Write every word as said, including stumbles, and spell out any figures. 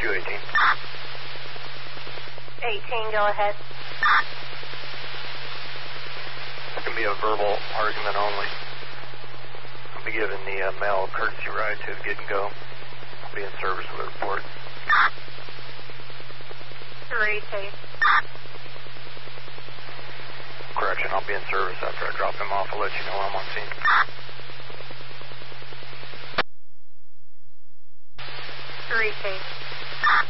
two eighteen. eighteen, go ahead. It's going to be a verbal argument only. I'll be giving the uh, male a courtesy ride to Get and Go. I'll be in service with the report. three eighteen. Correction, I'll be in service after I drop him off. I'll let you know when I'm on scene. three eighteen.